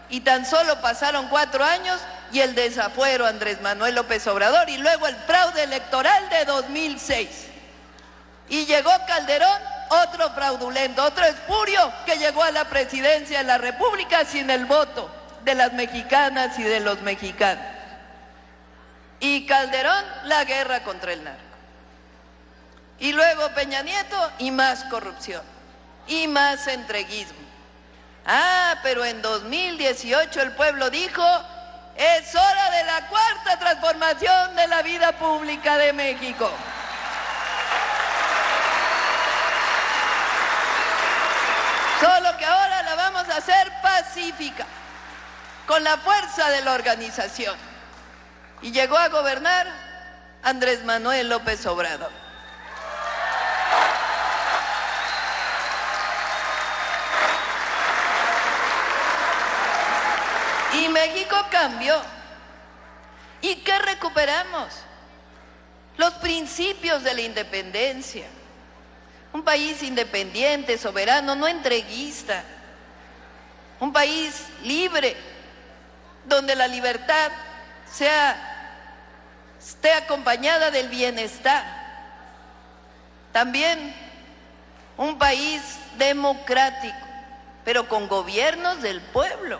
Y tan solo pasaron 4 años y el desafuero a Andrés Manuel López Obrador y luego el fraude electoral de 2006. Y llegó Calderón, otro fraudulento, otro espurio que llegó a la presidencia de la República sin el voto de las mexicanas y de los mexicanos. Y Calderón, la guerra contra el narco. Y luego Peña Nieto y más corrupción y más entreguismo. Ah, pero en 2018 el pueblo dijo, es hora de la cuarta transformación de la vida pública de México. Solo que ahora la vamos a hacer pacífica, con la fuerza de la organización. Y llegó a gobernar Andrés Manuel López Obrador. Y México cambió. ¿Y qué recuperamos? Los principios de la independencia. Un país independiente, soberano, no entreguista. Un país libre, donde la libertad esté acompañada del bienestar. También un país democrático, pero con gobiernos del pueblo.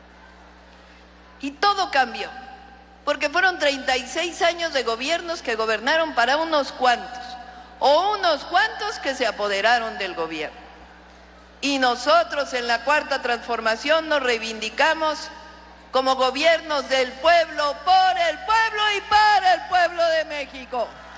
Y todo cambió, porque fueron 36 años de gobiernos que gobernaron para unos cuantos, o unos cuantos que se apoderaron del gobierno. Y nosotros en la Cuarta Transformación nos reivindicamos como gobiernos del pueblo, por el pueblo y para el pueblo de México.